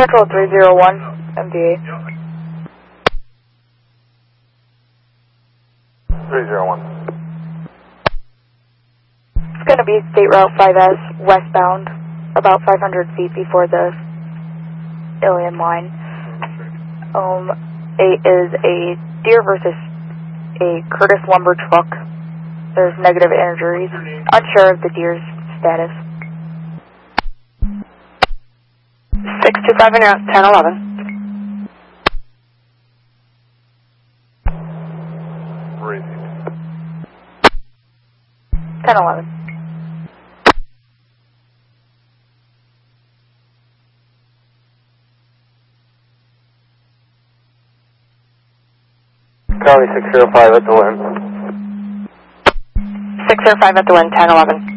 Central 301, MDA. 301. It's going to be State Route 5S westbound, about 500 feet before the alien line. It is a Deere versus a Curtis lumber truck. There's negative injuries. Unsure of the Deere's status. 625 and out, 1011. Breathing. 1011. Charlie 605 at the wind. 605 at the wind, 1011.